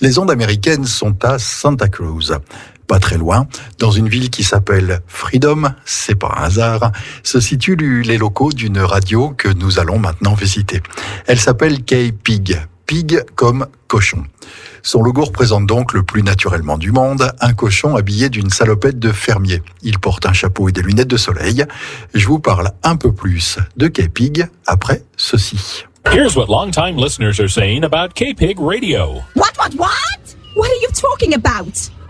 Les ondes américaines sont à Santa Cruz. Pas très loin, dans une ville qui s'appelle Freedom, c'est pas un hasard, se situent les locaux d'une radio que nous allons maintenant visiter. Elle s'appelle K-Pig, pig comme cochon. Son logo représente donc le plus naturellement du monde, un cochon habillé d'une salopette de fermier. Il porte un chapeau et des lunettes de soleil. Je vous parle un peu plus de K-Pig après ceci. Here's what long-time listeners are saying about K-Pig Radio. What? What are you talking about?